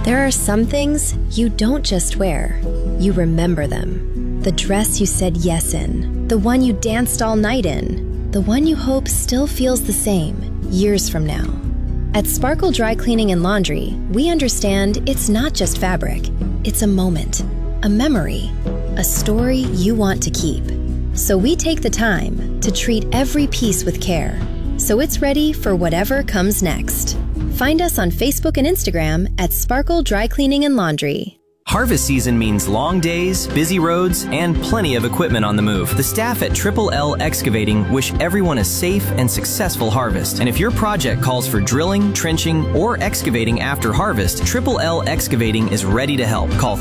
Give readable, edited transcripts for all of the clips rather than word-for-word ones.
There are some things you don't just wear, you remember them. The dress you said yes in, the one you danced all night in, the one you hope still feels the same years from now. At Sparkle Dry Cleaning and Laundry, we understand it's not just fabric, it's a moment, a memory, a story you want to keep. So we take the time to treat every piece with care, so it's ready for whatever comes next. Find us on Facebook and Instagram at Sparkle Dry Cleaning and Laundry. Harvest season means long days, busy roads, and plenty of equipment on the move. The staff at Triple L Excavating wish everyone a safe and successful harvest. And if your project calls for drilling, trenching, or excavating after harvest, Triple L Excavating is ready to help. Call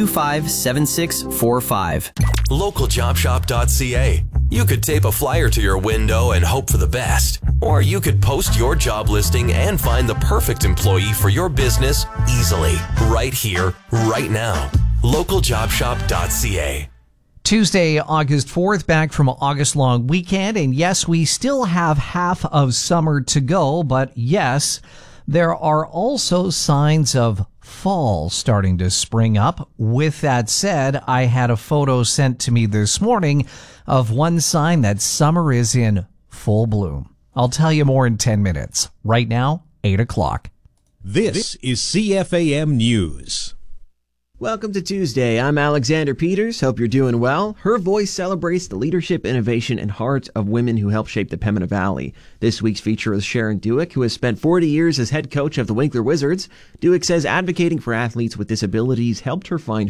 325-7645. LocalJobShop.ca. You could tape a flyer to your window and hope for the best. Or you could post your job listing and find the perfect employee for your business easily, right here, right now. LocalJobShop.ca. Tuesday, August 4th, back from August long weekend. And yes, we still have half of summer to go, but yes, there are also signs of fall starting to spring up. With that said, I had a photo sent to me this morning of one sign that summer is in full bloom. I'll tell you more in 10 minutes. Right now, 8 o'clock. This is CFAM News. Welcome to Tuesday. I'm Alexander Peters. Hope you're doing well. Her voice celebrates the leadership, innovation, and heart of women who help shape the Pembina Valley. This week's feature is Sharon Dewick, who has spent 40 years as head coach of the Winkler Wizards. Dewick says advocating for athletes with disabilities helped her find